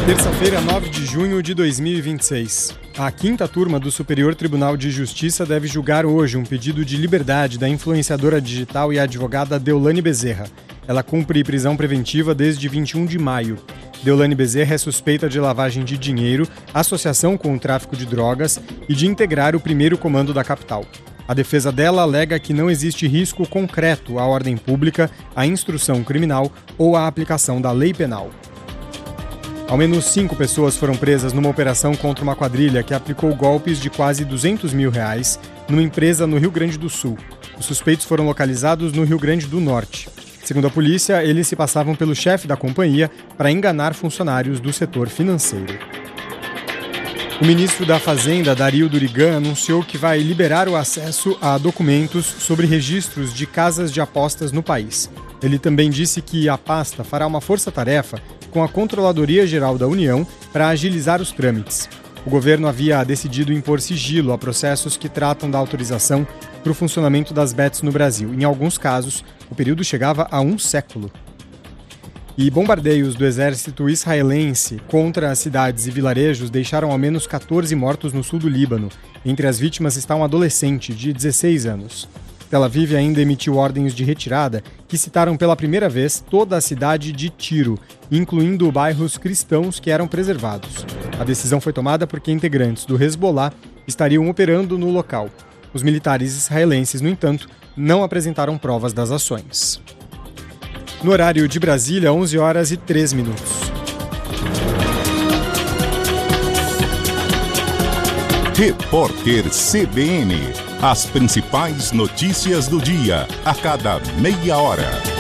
Terça-feira, 9 de junho de 2026. A quinta turma do Superior Tribunal de Justiça deve julgar hoje um pedido de liberdade da influenciadora digital e advogada Deolane Bezerra. Ela cumpre prisão preventiva desde 21 de maio. Deolane Bezerra é suspeita de lavagem de dinheiro, associação com o tráfico de drogas e de integrar o primeiro comando da capital. A defesa dela alega que não existe risco concreto à ordem pública, à instrução criminal ou à aplicação da lei penal. Ao menos 5 pessoas foram presas numa operação contra uma quadrilha que aplicou golpes de quase R$200 mil numa empresa no Rio Grande do Sul. Os suspeitos foram localizados no Rio Grande do Norte. Segundo a polícia, eles se passavam pelo chefe da companhia para enganar funcionários do setor financeiro. O ministro da Fazenda, Dario Durigan, anunciou que vai liberar o acesso a documentos sobre registros de casas de apostas no país. Ele também disse que a pasta fará uma força-tarefa com a Controladoria Geral da União para agilizar os trâmites. O governo havia decidido impor sigilo a processos que tratam da autorização para o funcionamento das bets no Brasil. Em alguns casos, o período chegava a 1 século. E bombardeios do exército israelense contra as cidades e vilarejos deixaram ao menos 14 mortos no sul do Líbano. Entre as vítimas está um adolescente de 16 anos. Tel Aviv ainda emitiu ordens de retirada que citaram pela primeira vez toda a cidade de Tiro, incluindo bairros cristãos que eram preservados. A decisão foi tomada porque integrantes do Hezbollah estariam operando no local. Os militares israelenses, no entanto, não apresentaram provas das ações. No horário de Brasília, 11h03. Repórter CBN. As principais notícias do dia, a cada meia hora.